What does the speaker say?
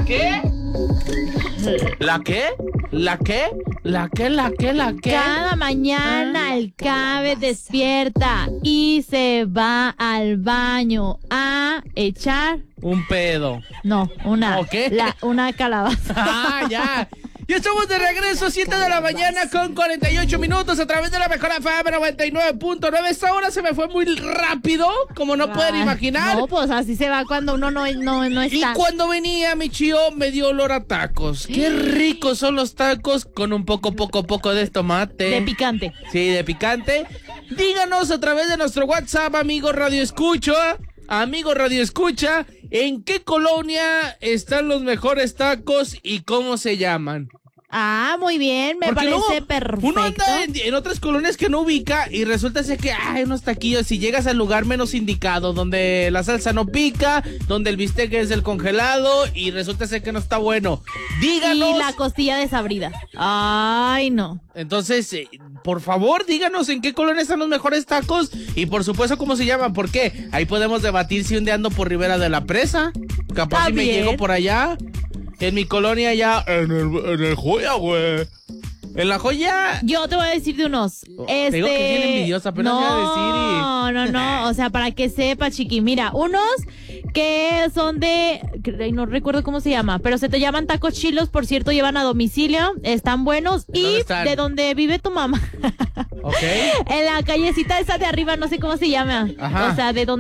qué? ¿La qué? ¿La qué? ¿La qué? ¿La qué? ¿La qué? Cada mañana el Cabe despierta y se va al baño a echar... Un pedo. No, una calabaza. Ah, ya. Ya estamos de regreso, 7 de la mañana con 48 minutos a través de la mejor FM 99.9. Esta hora se me fue muy rápido, como no pueden imaginar. No, pues así se va cuando uno no está. Y cuando venía mi chío me dio olor a tacos. Qué ricos son los tacos con un poco de tomate. De picante. Sí, de picante. Díganos a través de nuestro WhatsApp, amigo Radio Escucha, ¿en qué colonia están los mejores tacos y cómo se llaman? Ah, muy bien, me Porque parece luego perfecto. uno anda en otras colonias que no ubica y resulta ser que hay unos taquillos y llegas al lugar menos indicado, donde la salsa no pica, donde el bistec es del congelado y resulta ser que no está bueno. Díganos. Y la costilla desabrida. Ay, no. Entonces, por favor, díganos en qué colonia están los mejores tacos y por supuesto cómo se llaman, ¿por qué? Ahí podemos debatir si un día ando por Ribera de la Presa, capaz si me llego por allá, en mi colonia allá, en el Joya, güey. En la Joya. Yo te voy a decir de unos. Te digo que es bien envidiosa, pero no voy a decir. No, o sea, para que sepa, chiqui, mira, unos que son de, no recuerdo cómo se llama, pero se te llaman tacos chilos, por cierto, llevan a domicilio, están buenos. Y de donde vive tu mamá. Ok. En la callecita esa de arriba, no sé cómo se llama. Ajá. O sea, de donde